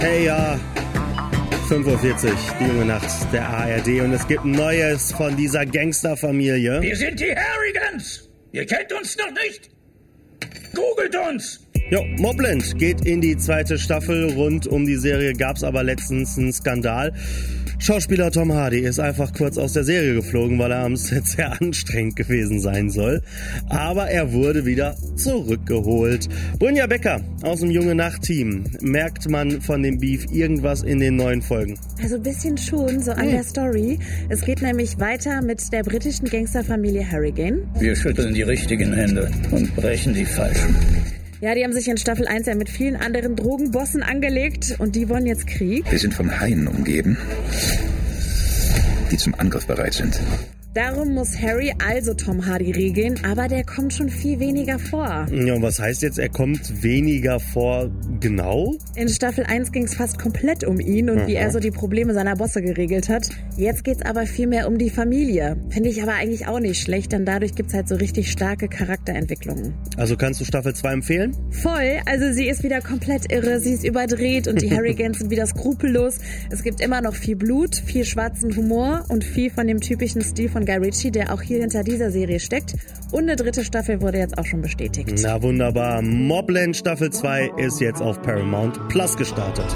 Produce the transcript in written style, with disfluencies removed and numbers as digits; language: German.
Hey, ja, 5:40 Uhr, die junge Nacht der ARD und es gibt Neues von dieser Gangsterfamilie. Wir sind die Harrigans. Ihr kennt uns noch nicht? Googelt uns. Jo, Mobland geht in die 2. Staffel. Rund um die Serie gab's aber letztens einen Skandal. Schauspieler Tom Hardy ist einfach kurz aus der Serie geflogen, weil er am Set sehr anstrengend gewesen sein soll. Aber er wurde wieder zurückgeholt. Brynja Becker aus dem Junge-Nacht-Team. Merkt man von dem Beef irgendwas in den neuen Folgen? Also ein bisschen schon, so an der Story. Es geht nämlich weiter mit der britischen Gangsterfamilie Harrigan. Wir schütteln die richtigen Hände und brechen die falschen. Ja, die haben sich in Staffel 1 ja mit vielen anderen Drogenbossen angelegt und die wollen jetzt Krieg. Wir sind von Haien umgeben, die zum Angriff bereit sind. Darum muss Harry also Tom Hardy regeln, aber der kommt schon viel weniger vor. Ja, und was heißt jetzt, er kommt weniger vor genau? In Staffel 1 ging es fast komplett um ihn und wie er so die Probleme seiner Bosse geregelt hat. Jetzt geht's aber viel mehr um die Familie. Finde ich aber eigentlich auch nicht schlecht, denn dadurch gibt's halt so richtig starke Charakterentwicklungen. Also kannst du Staffel 2 empfehlen? Voll, also sie ist wieder komplett irre, sie ist überdreht und die Harrigans sind wieder skrupellos. Es gibt immer noch viel Blut, viel schwarzen Humor und viel von dem typischen Stil von Guy Ritchie, der auch hier hinter dieser Serie steckt. Und eine 3. Staffel wurde jetzt auch schon bestätigt. Na wunderbar. Mobland Staffel 2 ist jetzt auf Paramount Plus gestartet.